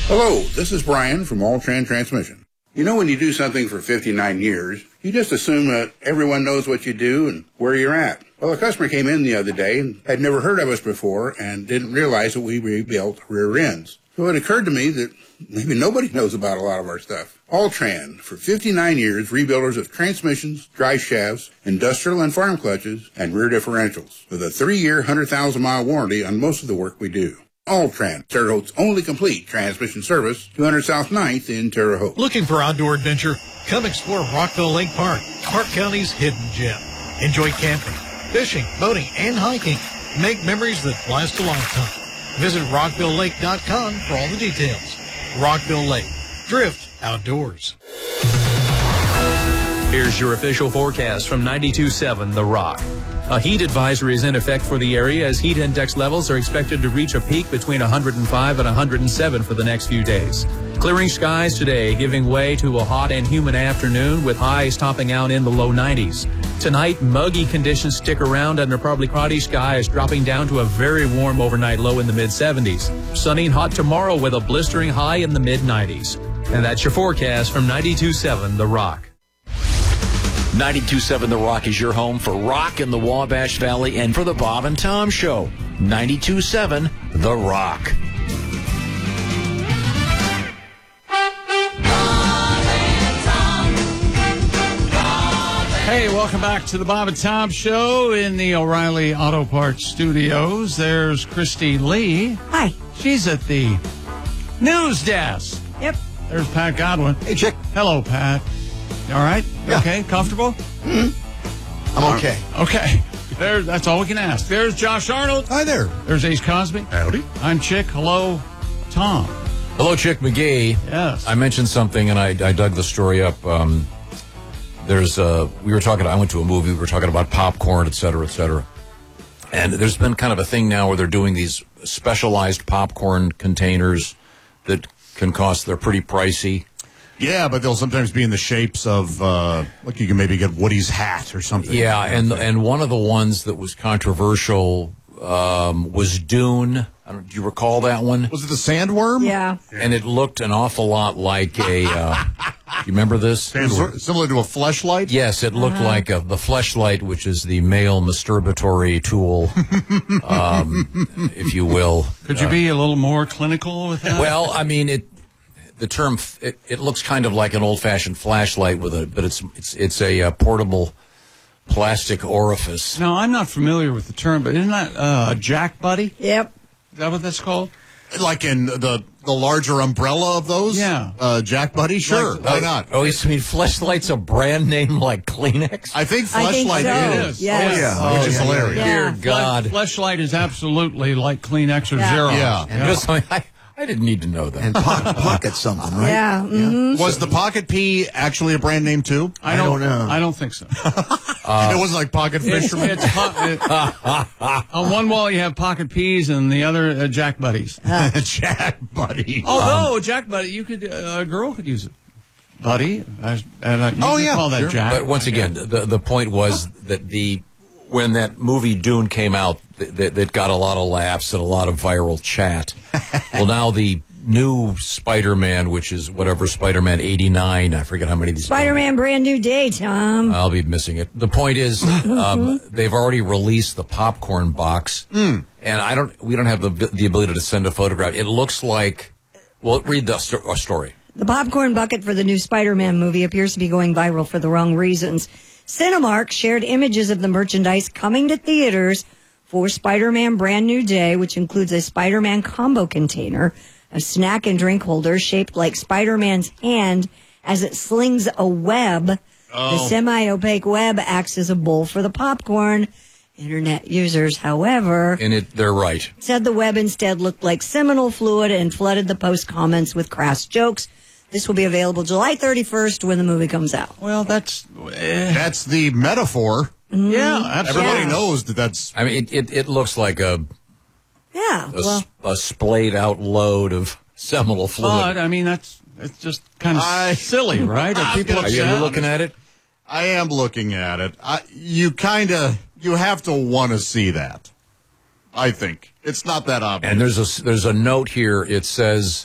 Hello, this is Brian from All-Trans Transmission. You know, when you do something for 59 years, you just assume that everyone knows what you do and where you're at. Well, a customer came in the other day and had never heard of us before and didn't realize that we rebuilt rear ends. So it occurred to me that maybe nobody knows about a lot of our stuff. All-Tran, for 59 years, rebuilders of transmissions, drive shafts, industrial and farm clutches, and rear differentials, with a 3-year, 100,000-mile warranty on most of the work we do. All-Tran, Terre Haute's only complete transmission service, 200 South 9th in Terre Haute. Looking for outdoor adventure? Come explore Rockville Lake Park, Clark County's hidden gem. Enjoy camping, fishing, boating, and hiking. Make memories that last a lifetime. Visit RockvilleLake.com for all the details. Rockville Lake. Drift outdoors. Here's your official forecast from 92.7 The Rock. A heat advisory is in effect for the area as heat index levels are expected to reach a peak between 105 and 107 for the next few days. Clearing skies today, giving way to a hot and humid afternoon with highs topping out in the low 90s. Tonight, muggy conditions stick around under partly cloudy skies, dropping down to a very warm overnight low in the mid-70s. Sunny and hot tomorrow with a blistering high in the mid-90s. And that's your forecast from 92.7 The Rock. 92.7 The Rock is your home for rock in the Wabash Valley and for the Bob and Tom Show. 92.7 The Rock. Hey, welcome back to the Bob and Tom Show in the O'Reilly Auto Parts Studios. There's Christy Lee. Hi. She's at the news desk. Yep. There's Pat Godwin. Hey, Chick. Hello, Pat. You all right? Yeah. Okay? Comfortable? Mm-hmm. I'm okay. Okay. That's all we can ask. There's Josh Arnold. Hi there. There's Ace Cosby. Howdy. I'm Chick. Hello, Tom. Hello, Chick McGee. Yes. I mentioned something, and I dug the story up. I went to a movie, we were talking about popcorn, et cetera, and there's been kind of a thing now where they're doing these specialized popcorn containers that they're pretty pricey. Yeah, but they'll sometimes be in the shapes of, like you can maybe get Woody's hat or something. Yeah, and one of the ones that was controversial was Dune. Do you recall that one? Was it the sandworm? Yeah. And it looked an awful lot like a, you remember this? Sandworm. Similar to a fleshlight? Yes, it looked like the fleshlight, which is the male masturbatory tool, if you will. Could you be a little more clinical with that? Well, I mean, it looks kind of like an old-fashioned flashlight but it's a portable plastic orifice. No, I'm not familiar with the term, but isn't that a jack buddy? Yep. Is that what that's called? Like in the larger umbrella of those? Yeah. Jack Buddy? Sure. Why not? Oh, you mean Fleshlight's a brand name like Kleenex? I think I think Fleshlight so. is. Yes. Oh, yeah. Which is hilarious. Yeah. Dear God. Fleshlight is absolutely like Kleenex or Yeah. Xerox. Yeah. Just, I didn't need to know that. And pocket something, right? Yeah. Mm-hmm. Was the Pocket P actually a brand name too? I don't know. I don't think so. It wasn't like Pocket Fisherman? On one wall you have Pocket Peas and the other Jack Buddies. Jack Buddy. Although Jack Buddy, a girl could use it. Buddy. You call that sure. Jack. But once again, the point was that when that movie Dune came out, that got a lot of laughs and a lot of viral chat. Well, now the new Spider-Man, which is whatever, Spider-Man 89, I forget how many of these. Spider-Man Brand New Day, Tom. I'll be missing it. The point is, they've already released the popcorn box, and we don't have the ability to send a photograph. It looks like, well, read the story. The popcorn bucket for the new Spider-Man movie appears to be going viral for the wrong reasons. Cinemark shared images of the merchandise coming to theaters for Spider-Man Brand New Day, which includes a Spider-Man combo container, a snack and drink holder shaped like Spider-Man's hand as it slings a web. Oh. The semi-opaque web acts as a bowl for the popcorn. Internet users, however, they're right, said the web instead looked like seminal fluid and flooded the post comments with crass jokes. This will be available July 31st when the movie comes out. Well, that's the metaphor. Mm-hmm. Yeah, absolutely. Everybody knows that's. I mean, it looks like a splayed out load of seminal fluid. But I mean, it's just kind of silly, right? Are you looking at it? I am looking at it. You have to want to see that. I think it's not that obvious. And there's a note here. It says